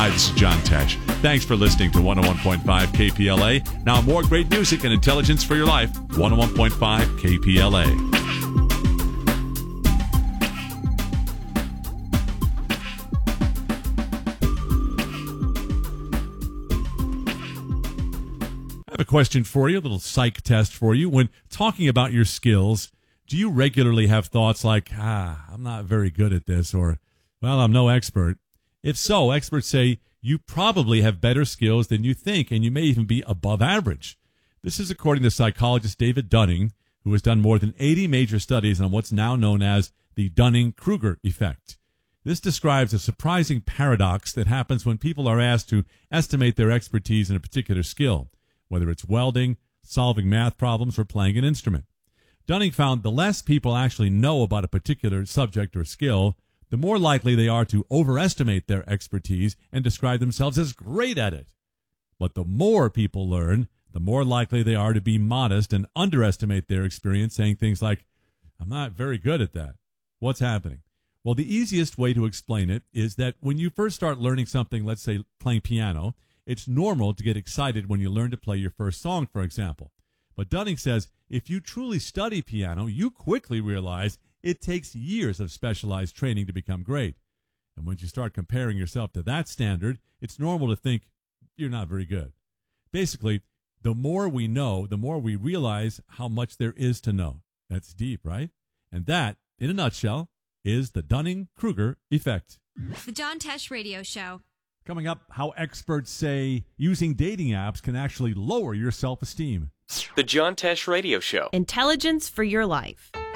Hi, this is John Tesh. Thanks for listening to 101.5 KPLA. Now more great music and intelligence for your life. 101.5 KPLA. I have a question for you, a little psych test for you. When talking about your skills, do you regularly have thoughts like, I'm not very good at this, or, well, I'm no expert? If so, experts say you probably have better skills than you think, and you may even be above average. This is according to psychologist David Dunning, who has done more than 80 major studies on what's now known as the Dunning-Kruger effect. This describes a surprising paradox that happens when people are asked to estimate their expertise in a particular skill, whether it's welding, solving math problems, or playing an instrument. Dunning found the less people actually know about a particular subject or skill, the more likely they are to overestimate their expertise and describe themselves as great at it. But the more people learn, the more likely they are to be modest and underestimate their experience, saying things like, I'm not very good at that. What's happening? Well, the easiest way to explain it is that when you first start learning something, let's say playing piano, it's normal to get excited when you learn to play your first song, for example. But Dunning says if you truly study piano, you quickly realize it takes years of specialized training to become great. And when you start comparing yourself to that standard, it's normal to think you're not very good. Basically, the more we know, the more we realize how much there is to know. That's deep, right? And that, in a nutshell, is the Dunning-Kruger effect. The John Tesh Radio Show. Coming up, how experts say using dating apps can actually lower your self-esteem. The John Tesh Radio Show. Intelligence for your life.